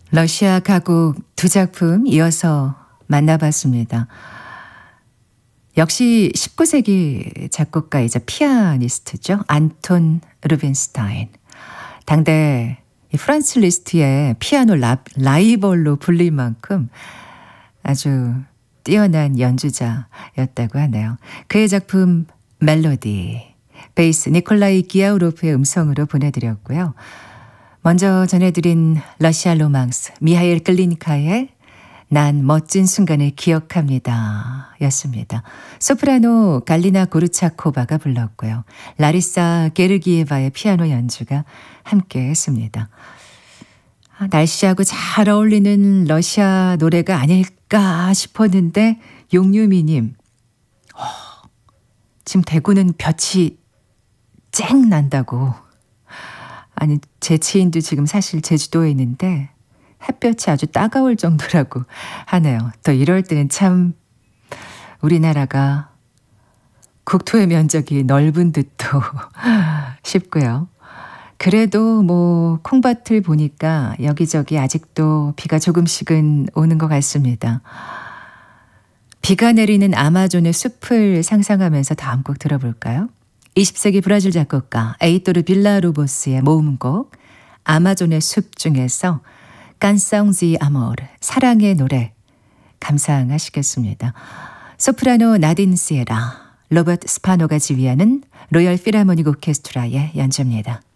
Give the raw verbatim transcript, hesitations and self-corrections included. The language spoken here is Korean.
러시아 가곡 두 작품 이어서 만나봤습니다. 역시 십구 세기 작곡가이자 피아니스트죠. 안톤 루벤스타인. 당대 이 프란츠 리스트의 피아노 라, 라이벌로 불릴 만큼 아주 뛰어난 연주자였다고 하네요. 그의 작품 멜로디, 베이스 니콜라이 기아우로프의 음성으로 보내드렸고요. 먼저 전해드린 러시아 로망스 미하일 글린카의 난 멋진 순간을 기억합니다 였습니다. 소프라노 갈리나 고르차코바가 불렀고요. 라리사 게르기에바의 피아노 연주가 함께 했습니다. 아, 날씨하고 잘 어울리는 러시아 노래가 아닐까 싶었는데 용유미님, 어, 지금 대구는 볕이 쨍 난다고. 아니 제 지인도 지금 사실 제주도에 있는데 햇볕이 아주 따가울 정도라고 하네요. 또 이럴 때는 참 우리나라가 국토의 면적이 넓은 듯도 싶고요. 그래도 뭐 콩밭을 보니까 여기저기 아직도 비가 조금씩은 오는 것 같습니다. 비가 내리는 아마존의 숲을 상상하면서 다음 곡 들어볼까요? 이십 세기 브라질 작곡가 에이토르 빌라로보스의 모음곡 아마존의 숲 중에서 깐사웅지 아모르 사랑의 노래 감상하시겠습니다. 소프라노 나딘 시에라, 로버트 스파노가 지휘하는 로열 필하모닉 오케스트라의 연주입니다.